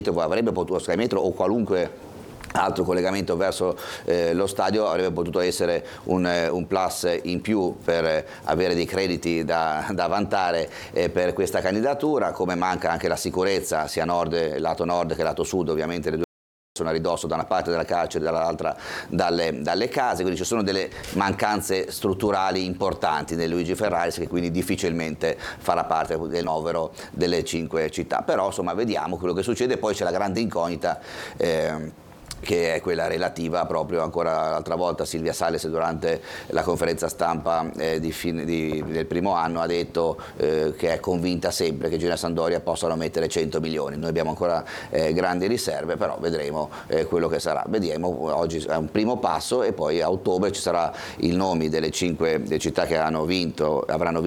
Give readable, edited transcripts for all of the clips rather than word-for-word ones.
avrebbe potuto, Sky Metro o qualunque altro collegamento verso lo stadio avrebbe potuto essere un plus in più per avere dei crediti da vantare per questa candidatura, come manca anche la sicurezza sia lato nord che lato sud, ovviamente le due sono a ridosso da una parte della carcere e dall'altra dalle case, quindi ci sono delle mancanze strutturali importanti nel Luigi Ferraris, che quindi difficilmente farà parte del novero delle 5 città, però insomma vediamo quello che succede. Poi c'è la grande incognita che è quella relativa proprio, ancora l'altra volta Silvia Sales durante la conferenza stampa del primo anno ha detto che è convinta sempre che Gina Sandoria possano mettere 100 milioni. Noi abbiamo ancora grandi riserve, però vedremo quello che sarà. Vediamo, oggi è un primo passo e poi a ottobre ci sarà il nome delle 5 città che avranno vinto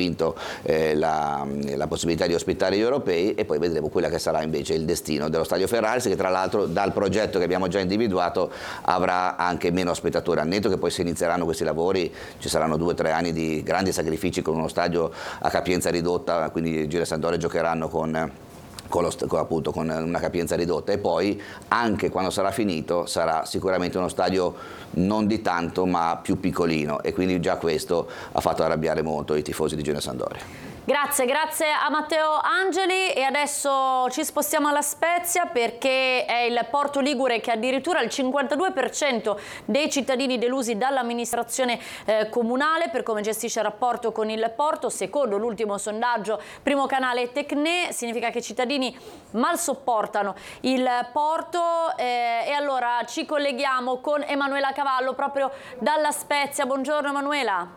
la possibilità di ospitare gli europei, e poi vedremo quella che sarà invece il destino dello Stadio Ferraris, che tra l'altro dal progetto che abbiamo già individuato avrà anche meno spettatori, al netto che poi se inizieranno questi lavori ci saranno 2 o 3 anni di grandi sacrifici con uno stadio a capienza ridotta, quindi Giro e Sampdoria giocheranno con una capienza ridotta, e poi anche quando sarà finito sarà sicuramente uno stadio non di tanto ma più piccolino, e quindi già questo ha fatto arrabbiare molto i tifosi di Giro e Sampdoria. Grazie a Matteo Angeli, e adesso ci spostiamo alla Spezia, perché è il Porto Ligure che addirittura il 52% dei cittadini delusi dall'amministrazione comunale per come gestisce il rapporto con il porto. Secondo l'ultimo sondaggio Primo Canale Tecne, significa che i cittadini mal sopportano il porto, e allora ci colleghiamo con Emanuela Cavallo proprio dalla Spezia. Buongiorno Emanuela.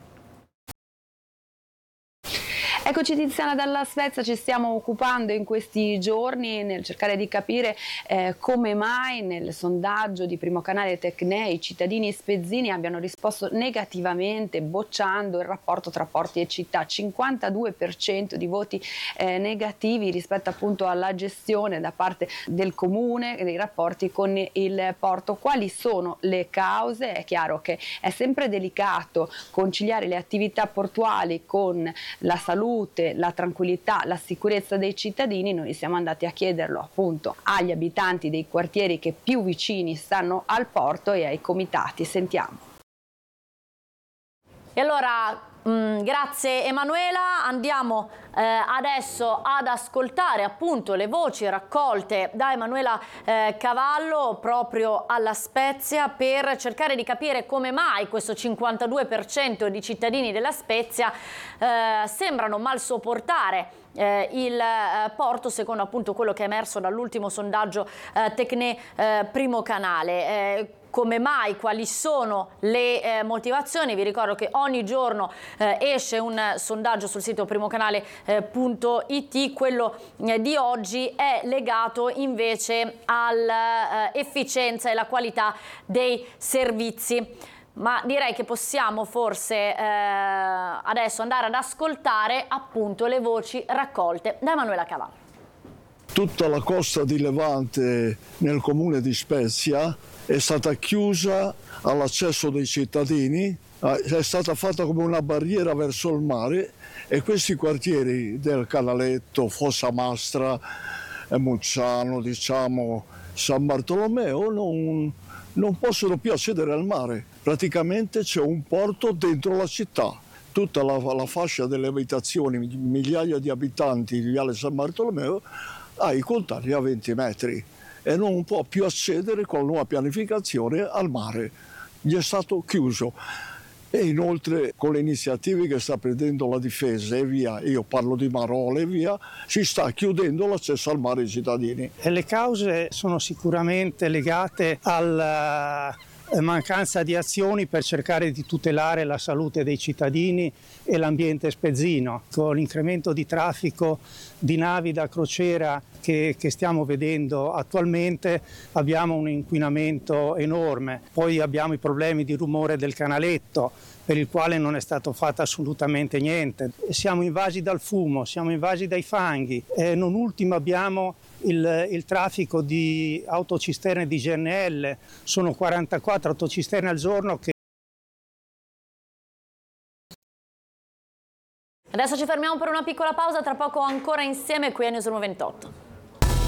Eccoci Tiziana dalla Svezia, ci stiamo occupando in questi giorni nel cercare di capire come mai nel sondaggio di Primo Canale Tecne i cittadini spezzini abbiano risposto negativamente, bocciando il rapporto tra porti e città. 52% di voti negativi rispetto appunto alla gestione da parte del comune dei rapporti con il porto. Quali sono le cause? È chiaro che è sempre delicato conciliare le attività portuali con la salute, la tranquillità, la sicurezza dei cittadini. Noi siamo andati a chiederlo appunto agli abitanti dei quartieri che più vicini stanno al porto e ai comitati. Sentiamo. E allora grazie Emanuela, andiamo adesso ad ascoltare appunto le voci raccolte da Emanuela Cavallo proprio alla Spezia, per cercare di capire come mai questo 52% di cittadini della Spezia sembrano mal sopportare il porto, secondo appunto quello che è emerso dall'ultimo sondaggio Tecne Primo Canale. Come mai, quali sono le motivazioni? Vi ricordo che ogni giorno esce un sondaggio sul sito primocanale.it, quello di oggi è legato invece all'efficienza e alla qualità dei servizi. Ma direi che possiamo forse adesso andare ad ascoltare appunto le voci raccolte da Emanuela Cavallo. Tutta la costa di Levante nel comune di Spezia è stata chiusa all'accesso dei cittadini, è stata fatta come una barriera verso il mare, e questi quartieri del Canaletto, Fossamastra, Mucciano, diciamo San Bartolomeo, non possono più accedere al mare. Praticamente c'è un porto dentro la città. Tutta la fascia delle abitazioni, migliaia di abitanti di Viale San Bartolomeo, ha i contagli a 20 metri e non può più accedere con la nuova pianificazione al mare. Gli è stato chiuso. E inoltre con le iniziative che sta prendendo la difesa e via, io parlo di Marole e via, si sta chiudendo l'accesso al mare ai cittadini. E le cause sono sicuramente legate alla mancanza di azioni per cercare di tutelare la salute dei cittadini e l'ambiente spezzino. Con l'incremento di traffico di navi da crociera che stiamo vedendo attualmente abbiamo un inquinamento enorme. Poi abbiamo i problemi di rumore del canaletto, per il quale non è stato fatto assolutamente niente. Siamo invasi dal fumo, siamo invasi dai fanghi, e non ultimo abbiamo il traffico di autocisterne di GNL. Sono 44 autocisterne al giorno che... Adesso ci fermiamo per una piccola pausa, tra poco ancora insieme qui a Newsroom 28.